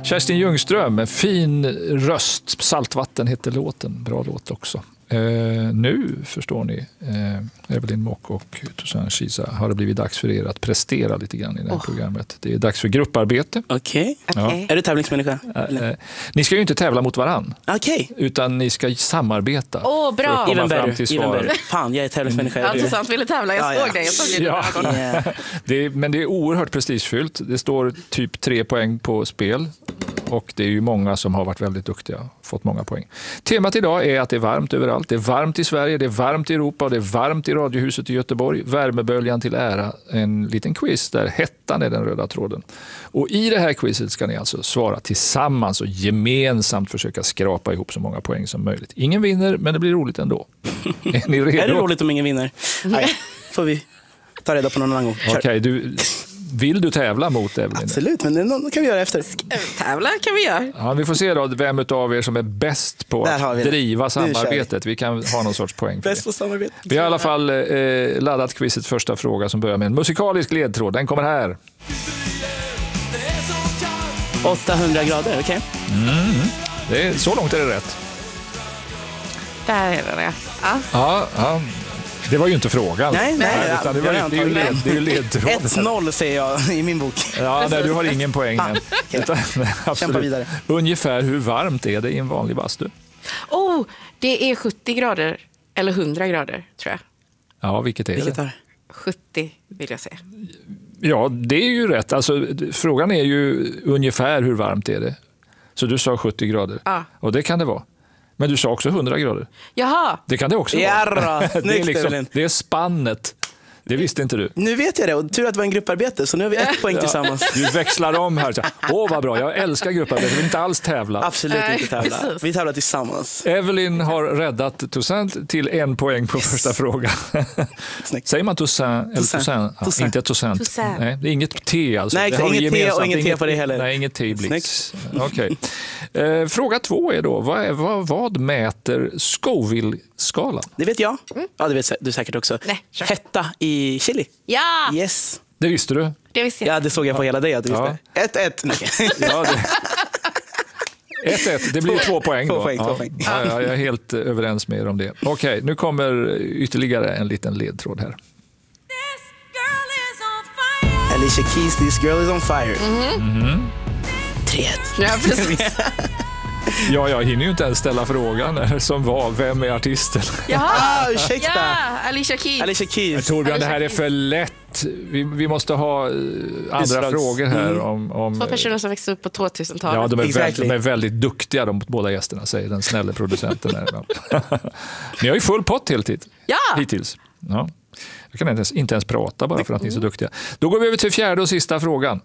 Kerstin Ljungström, en fin röst. Saltvatten heter låten. Bra låt också. Nu förstår ni, Evelyn Mock och Toussaint Chiza, har det blivit dags för er att prestera lite grann i det här programmet. Det är dags för grupparbete. Okej. Ja. Är du tävlingsmänniska? Ni ska ju inte tävla mot varann. Okej. Utan ni ska samarbeta. Bra. För att komma Even fram better. till Even svar. better. Fan, jag är tävlingsmänniska. Toussaint ville tävla, jag såg det. Jag såg det. Ja. Men det är oerhört prestigefyllt. Det står typ 3 poäng på spel. Och det är ju många som har varit väldigt duktiga, fått många poäng. Temat idag är att det är varmt överallt. Det är varmt i Sverige, det är varmt i Europa och det är varmt i Radiohuset i Göteborg. Värmeböljan till ära, en liten quiz där hettan är den röda tråden. Och i det här quizet ska ni alltså svara tillsammans och gemensamt försöka skrapa ihop så många poäng som möjligt. Ingen vinner, men det blir roligt ändå. Är ni redo? Är det roligt om ingen vinner? Nej, får vi ta reda på någon annan gång. Okej, vill du tävla mot Evelyn? Absolut, men det kan vi göra efter. Tävla kan vi göra. Ja, vi får se då vem av er som är bäst på att driva samarbetet. Vi kan ha någon sorts poäng för Bäst på samarbete. Vi har i alla fall laddat quizets första fråga som börjar med en musikalisk ledtråd. Den kommer här. 800 grader, okej? Så långt är det rätt. Där är det. Ja. Ja. Det var ju inte frågan. Nej, utan det är ju ledtråden. 1-0 säger jag i min bok. Ja, nej, du har ingen poäng än. Kämpa vidare. Ungefär hur varmt är det i en vanlig bastu? Det är 70 grader eller 100 grader, tror jag. Ja, vilket är det? 70 vill jag säga. Ja, det är ju rätt. Alltså, frågan är ju ungefär hur varmt är det. Så du sa 70 grader. Ja. Och det kan det vara. Men du sa också 100 grader. Jaha. Det kan det också vara. Jarra, Det är spannet. Det visste inte du. Nu vet jag det, och tur att det var en grupparbete, så nu har vi 1 poäng tillsammans. Du växlar om här. Vad bra, jag älskar grupparbete. Jag vill inte alls tävla. Absolut inte tävla. Precis. Vi tävlar tillsammans. Evelyn har räddat Toussaint till 1 poäng på första frågan. Säger man Toussaint eller Toussaint? Ja, inte Toussaint. Toussaint. Nej, det är inget T alltså. Nej, inget T och inget T på det heller. Nej, inget T i Blix. Okej. Fråga 2 är då, vad mäter Scoville-skalan? Det vet jag. Ja, det vet du säkert också. Nej, kör. Hetta i chili. Ja, Yes. Det visste du? det visste jag. Ja, det såg jag på hela dig att du visste. 1-1. Ja, 1-1, det blir 2 poäng då. 2 poäng, 2 poäng. Ja, jag är helt överens med er om det. Okej, nu kommer ytterligare en liten ledtråd här. Alicia Keys, This Girl Is On Fire. 3-1. Ja, precis. Ja, jag hinner ju inte ens ställa frågan som var, vem är artisten? Jaha. Ursäkta. Ja, Alicia Keys. Alicia Keys. Torbjörn, det här är för lätt. Vi måste ha andra Utslags. frågor här om 2 personer som växte upp på 2000-talet. Ja, de Exactly. är väldigt duktiga, de båda gästerna, säger den snälla producenten. Ni har ju full pott hittills. Ja. Jag kan inte ens prata bara för att ni är så duktiga. Då går vi över till 4:e och sista frågan.